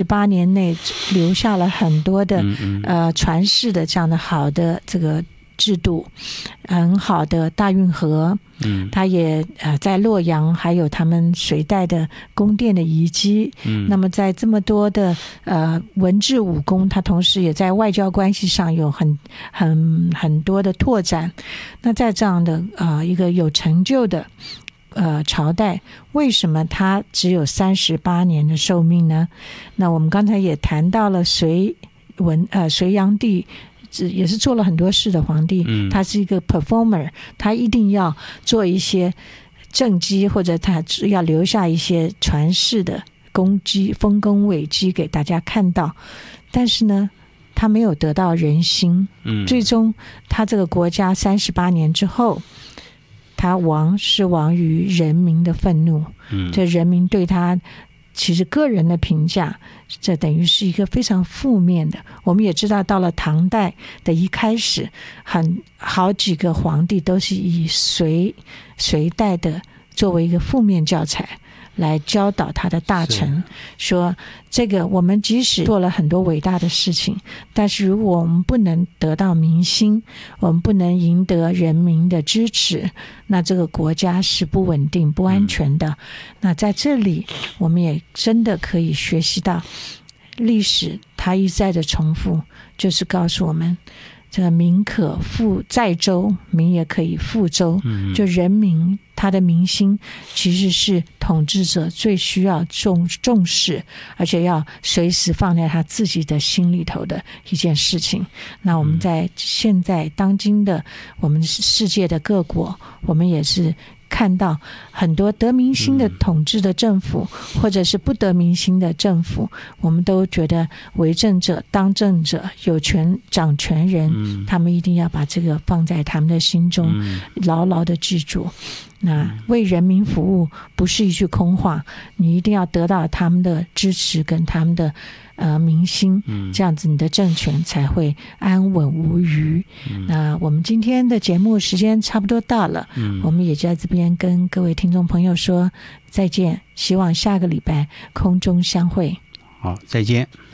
38年内留下了很多的传世的这样的好的这个制度，很好的大运河，它也在洛阳还有他们隋代的宫殿的遗迹，那么在这么多的文治武功，它同时也在外交关系上有很多的拓展。那在这样的一个有成就的朝代，为什么它只有38年的寿命呢？那我们刚才也谈到了隋炀帝也是做了很多事的皇帝，他是一个 performer， 他一定要做一些政绩，或者他要留下一些传世的功绩、丰功伟绩给大家看到。但是呢，他没有得到人心，最终他这个国家38年之后，他亡于人民的愤怒，这人民对他其实个人的评价，这等于是一个非常负面的。我们也知道，到了唐代的一开始，好几个皇帝都是以隋代的作为一个负面教材来教导他的大臣，说这个我们即使做了很多伟大的事情，但是如果我们不能得到民心，我们不能赢得人民的支持，那这个国家是不稳定不安全的。那在这里我们也真的可以学习到历史它一再的重复，就是告诉我们这个民可载舟，民也可以覆舟，就人民他的民心其实是统治者最需要重视，而且要随时放在他自己的心里头的一件事情。那我们在现在当今的我们世界的各国，我们也是看到很多得民心的统治的政府，或者是不得民心的政府，我们都觉得为政者当政者有权掌权人，他们一定要把这个放在他们的心中，牢牢的记住。那为人民服务不是一句空话，你一定要得到他们的支持跟他们的民心，这样子你的政权才会安稳无虞。那我们今天的节目时间差不多到了，我们也在这边跟各位听众朋友说再见，希望下个礼拜空中相会。 好，再见。